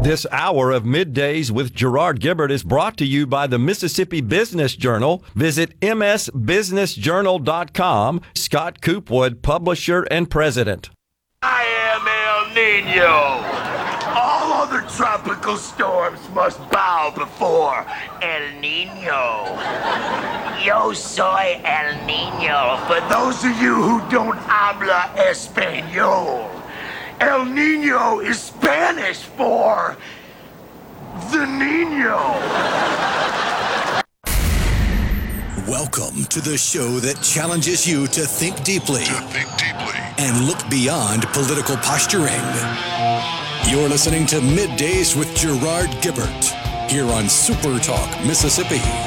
This hour of Middays with Gerard Gibbert is brought to you by the Mississippi Business Journal. Visit msbusinessjournal.com. Scott Coopwood, publisher and president. I am El Nino. All other tropical storms must bow before El Nino. Yo soy El Nino. For those of you who don't habla español, El Nino is Spanish for the Nino. Welcome to the show that challenges you to think deeply, and look beyond political posturing. You're listening to Middays with Gerard Gibbert here on Super Talk, Mississippi.